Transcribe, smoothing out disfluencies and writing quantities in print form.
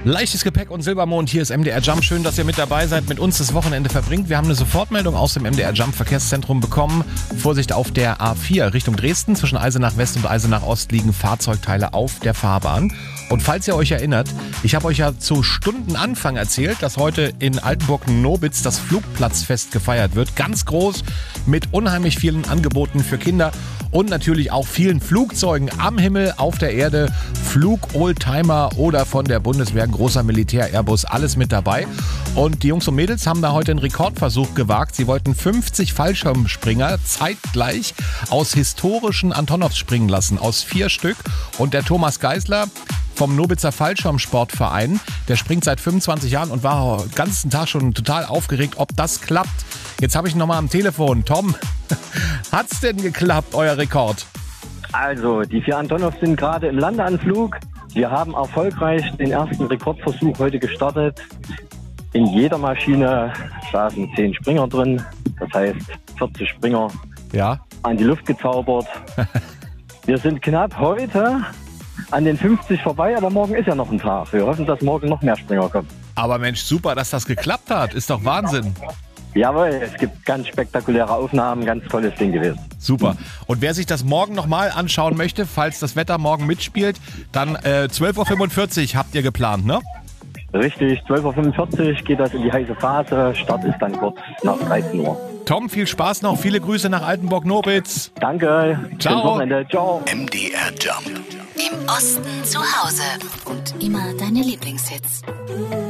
Leichtes Gepäck und Silbermond, hier ist MDR Jump. Schön, dass ihr mit dabei seid, mit uns das Wochenende verbringt. Wir haben eine Sofortmeldung aus dem MDR Jump Verkehrszentrum bekommen. Vorsicht auf der A4 Richtung Dresden. Zwischen Eisenach West und Eisenach Ost liegen Fahrzeugteile auf der Fahrbahn. Und falls ihr euch erinnert, ich habe euch ja zu Stundenanfang erzählt, dass heute in Altenburg-Nobitz das Flugplatzfest gefeiert wird. Ganz groß, mit unheimlich vielen Angeboten für Kinder und natürlich auch vielen Flugzeugen am Himmel, auf der Erde, Flug-Oldtimer oder von der Bundeswehr, ein großer Militär-Airbus, alles mit dabei. Und die Jungs und Mädels haben da heute einen Rekordversuch gewagt. Sie wollten 50 Fallschirmspringer zeitgleich aus historischen Antonovs springen lassen, aus 4 Stück. Und der Thomas Geisler vom Nobitzer Fallschirmsportverein, der springt seit 25 Jahren und war den ganzen Tag schon total aufgeregt, ob das klappt. Jetzt habe ich ihn nochmal am Telefon. Tom, hat's denn geklappt, euer Rekord? Also, die 4 Antonovs sind gerade im Landeanflug. Wir haben erfolgreich den ersten Rekordversuch heute gestartet. In jeder Maschine saßen 10 Springer drin. Das heißt, 40 Springer an die Luft gezaubert. Wir sind knapp heute an den 50 vorbei, aber morgen ist ja noch ein Tag. Wir hoffen, dass morgen noch mehr Springer kommen. Aber Mensch, super, dass das geklappt hat. Ist doch Wahnsinn. Jawohl, es gibt ganz spektakuläre Aufnahmen, ganz tolles Ding gewesen. Super. Und wer sich das morgen nochmal anschauen möchte, falls das Wetter morgen mitspielt, dann 12.45 Uhr habt ihr geplant, ne? Richtig, 12.45 Uhr geht das in die heiße Phase. Start ist dann kurz nach 13 Uhr. Tom, viel Spaß noch. Viele Grüße nach Altenburg-Nobitz. Danke. Ciao. Schönes Wochenende. Ciao. MDR Jump. Im Osten zu Hause und immer deine Lieblingshits.